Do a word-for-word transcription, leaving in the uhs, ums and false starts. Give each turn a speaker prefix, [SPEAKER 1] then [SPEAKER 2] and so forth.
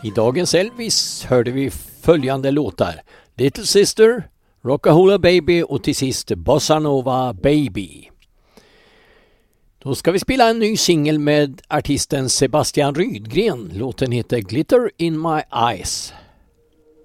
[SPEAKER 1] I dagens Elvis hörde vi följande låtar: Little Sister, Rockahula Baby och till sist Bossa Nova Baby. Då ska vi spela en ny singel med artisten Sebastian Rydgren. Låten heter Glitter in My Eyes.